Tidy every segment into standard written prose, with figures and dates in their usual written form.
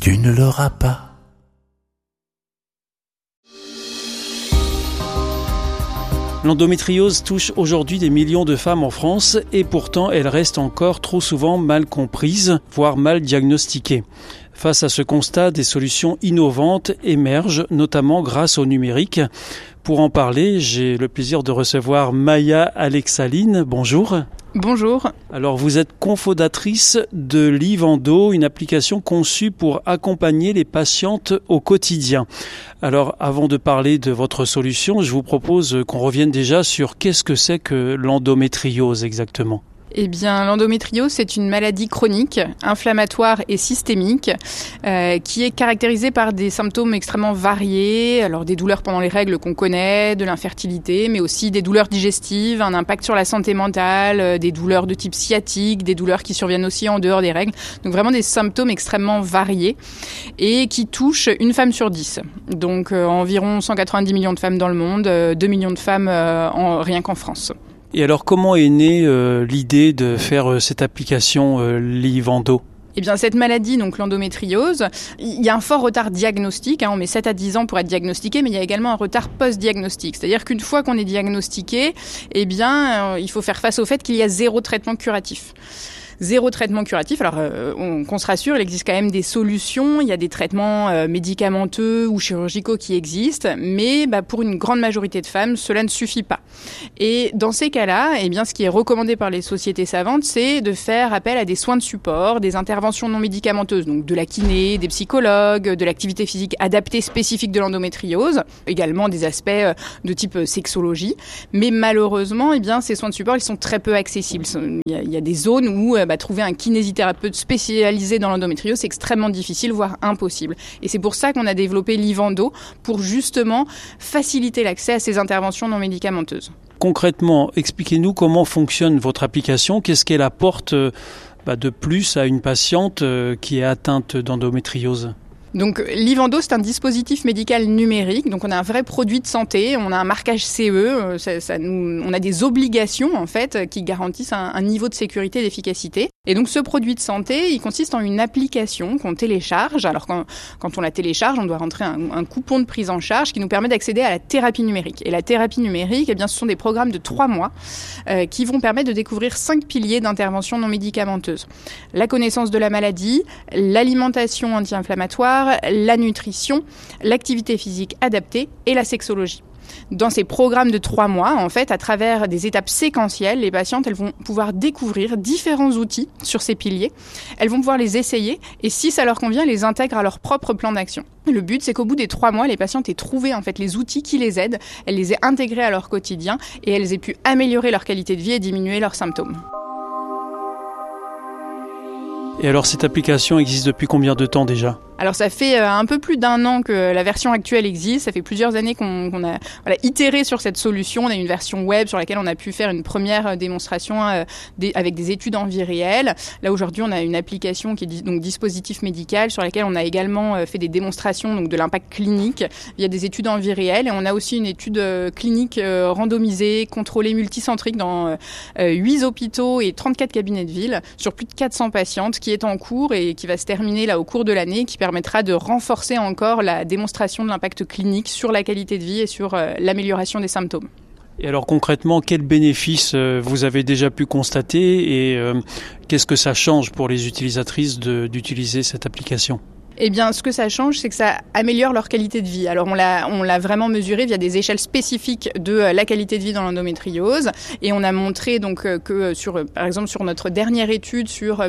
tu ne l'auras pas. L'endométriose touche aujourd'hui des millions de femmes en France et pourtant elle reste encore trop souvent mal comprise, voire mal diagnostiquée. Face à ce constat, des solutions innovantes émergent, notamment grâce au numérique. Pour en parler, j'ai le plaisir de recevoir Maya Alexaline. Bonjour. Bonjour. Alors vous êtes cofondatrice de Livendo, une application conçue pour accompagner les patientes au quotidien. Alors avant de parler de votre solution, je vous propose qu'on revienne déjà sur qu'est-ce que c'est que l'endométriose exactement. Eh bien, l'endométriose, c'est une maladie chronique, inflammatoire et systémique, qui est caractérisée par des symptômes extrêmement variés. Alors, des douleurs pendant les règles qu'on connaît, de l'infertilité, mais aussi des douleurs digestives, un impact sur la santé mentale, des douleurs de type sciatique, des douleurs qui surviennent aussi en dehors des règles. Donc, vraiment des symptômes extrêmement variés et qui touchent une femme sur 10. Donc, environ 190 millions de femmes dans le monde, 2 millions de femmes rien qu'en France. Et alors, comment est née l'idée de faire cette application Livendo ? Eh bien, cette maladie, donc l'endométriose, il y a un fort retard diagnostique. On met 7 à 10 ans pour être diagnostiqué, mais il y a également un retard post-diagnostic. C'est-à-dire qu'une fois qu'on est diagnostiqué, eh bien, il faut faire face au fait qu'il y a 0 traitement curatif. 0 traitement curatif. Alors, qu'on se rassure, il existe quand même des solutions. Il y a des traitements médicamenteux ou chirurgicaux qui existent, mais pour une grande majorité de femmes, cela ne suffit pas. Et dans ces cas-là, eh bien, ce qui est recommandé par les sociétés savantes, c'est de faire appel à des soins de support, des interventions non médicamenteuses, donc de la kiné, des psychologues, de l'activité physique adaptée spécifique de l'endométriose, également des aspects de type sexologie. Mais malheureusement, eh bien, ces soins de support, ils sont très peu accessibles. Il y a des zones où trouver un kinésithérapeute spécialisé dans l'endométriose, c'est extrêmement difficile, voire impossible. Et c'est pour ça qu'on a développé Livendo, pour justement faciliter l'accès à ces interventions non médicamenteuses. Concrètement, expliquez-nous comment fonctionne votre application, qu'est-ce qu'elle apporte de plus à une patiente qui est atteinte d'endométriose ? Donc, Livendo, c'est un dispositif médical numérique. Donc, on a un vrai produit de santé. On a un marquage CE. On a des obligations, en fait, qui garantissent un niveau de sécurité et d'efficacité. Et donc, ce produit de santé, il consiste en une application qu'on télécharge. Alors, quand on la télécharge, on doit rentrer un coupon de prise en charge qui nous permet d'accéder à la thérapie numérique. Et la thérapie numérique, eh bien, ce sont des programmes de 3 mois qui vont permettre de découvrir 5 piliers d'intervention non médicamenteuse. La connaissance de la maladie, l'alimentation anti-inflammatoire, la nutrition, l'activité physique adaptée et la sexologie. Dans ces programmes de 3 mois, en fait, à travers des étapes séquentielles, les patientes, elles vont pouvoir découvrir différents outils sur ces piliers. Elles vont pouvoir les essayer et si ça leur convient, les intègrent à leur propre plan d'action. Le but, c'est qu'au bout des 3 mois, les patientes aient trouvé en fait les outils qui les aident, elles les aient intégrés à leur quotidien et elles aient pu améliorer leur qualité de vie et diminuer leurs symptômes. Et alors, cette application existe depuis combien de temps déjà ? Alors ça fait un peu plus d'1 an que la version actuelle existe. Ça fait plusieurs années qu'on a itéré sur cette solution. On a une version web sur laquelle on a pu faire une première démonstration avec des études en vie réelle. Là aujourd'hui, on a une application qui est donc dispositif médical sur laquelle on a également fait des démonstrations donc de l'impact clinique via des études en vie réelle. Et on a aussi une étude clinique randomisée, contrôlée, multicentrique dans 8 hôpitaux et 34 cabinets de ville sur plus de 400 patientes qui est en cours et qui va se terminer là au cours de l'année, qui permettra de renforcer encore la démonstration de l'impact clinique sur la qualité de vie et sur l'amélioration des symptômes. Et alors concrètement, quels bénéfices vous avez déjà pu constater et qu'est-ce que ça change pour les utilisatrices d'utiliser cette application ? Eh bien, ce que ça change, c'est que ça améliore leur qualité de vie. Alors, on l'a vraiment mesuré via des échelles spécifiques de la qualité de vie dans l'endométriose. Et on a montré donc que par exemple, sur notre dernière étude, sur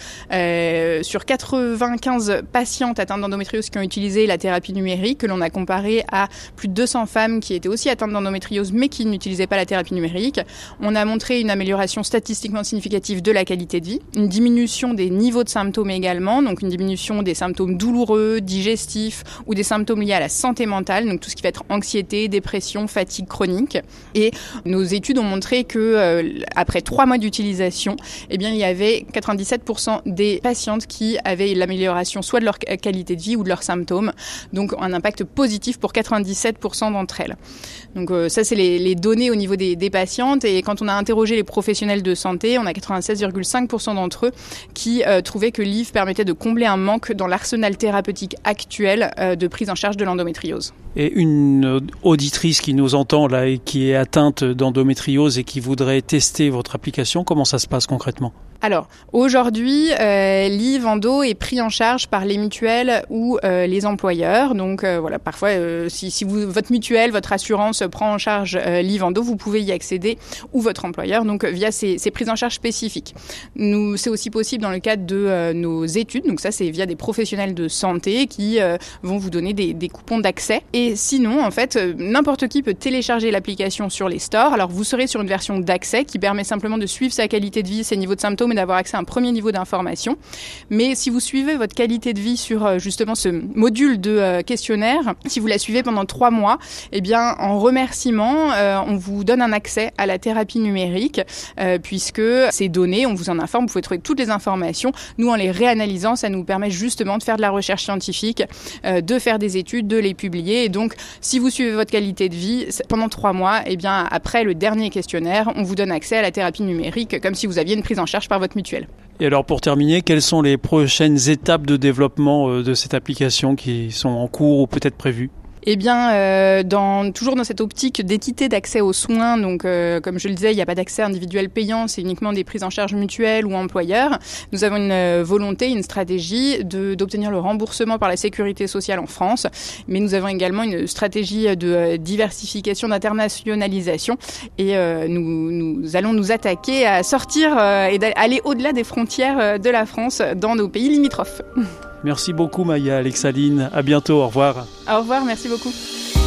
95 patientes atteintes d'endométriose qui ont utilisé la thérapie numérique, que l'on a comparé à plus de 200 femmes qui étaient aussi atteintes d'endométriose, mais qui n'utilisaient pas la thérapie numérique. On a montré une amélioration statistiquement significative de la qualité de vie, une diminution des niveaux de symptômes également, donc une diminution des symptômes douloureux, digestifs ou des symptômes liés à la santé mentale, donc tout ce qui va être anxiété, dépression, fatigue chronique. Et nos études ont montré que après 3 mois d'utilisation, eh bien, il y avait 97% des patientes qui avaient l'amélioration soit de leur qualité de vie ou de leurs symptômes, donc un impact positif pour 97% d'entre elles. Donc ça, c'est les données au niveau des patientes. Et quand on a interrogé les professionnels de santé, on a 96,5% d'entre eux qui trouvaient que Liv permettait de combler un manque dans l'arsenal l'arsenal thérapeutique actuel de prise en charge de l'endométriose. Et une auditrice qui nous entend là et qui est atteinte d'endométriose et qui voudrait tester votre application, comment ça se passe concrètement ? Alors, aujourd'hui, l'e-Vendo est pris en charge par les mutuelles ou les employeurs. Donc, voilà, parfois, si votre mutuelle, votre assurance prend en charge l'e-Vendo, vous pouvez y accéder, ou votre employeur, donc via ces prises en charge spécifiques. C'est aussi possible dans le cadre de nos études. Donc ça, c'est via des professionnels de santé qui vont vous donner des coupons d'accès. Et sinon, en fait, n'importe qui peut télécharger l'application sur les stores. Alors, vous serez sur une version d'accès qui permet simplement de suivre sa qualité de vie, ses niveaux de symptômes et d'avoir accès à un premier niveau d'information. Mais si vous suivez votre qualité de vie sur justement ce module de questionnaire, si vous la suivez pendant 3 mois, eh bien, en remerciement, on vous donne un accès à la thérapie numérique puisque ces données, on vous en informe, vous pouvez trouver toutes les informations. Nous, en les réanalysant, ça nous permet justement de faire de la recherche scientifique, de faire des études, de les publier. Et donc, si vous suivez votre qualité de vie pendant 3 mois, eh bien, après le dernier questionnaire, on vous donne accès à la thérapie numérique comme si vous aviez une prise en charge par votre mutuelle. Et alors pour terminer, quelles sont les prochaines étapes de développement de cette application qui sont en cours ou peut-être prévues ? Eh bien, toujours dans cette optique d'équité d'accès aux soins, donc comme je le disais, il n'y a pas d'accès individuel payant, c'est uniquement des prises en charge mutuelles ou employeurs. Nous avons une volonté, une stratégie d'obtenir le remboursement par la sécurité sociale en France, mais nous avons également une stratégie de diversification, d'internationalisation, et nous allons nous attaquer à sortir et d'aller au-delà des frontières de la France dans nos pays limitrophes. Merci beaucoup Maya Alexaline, à bientôt, au revoir. Au revoir, merci beaucoup.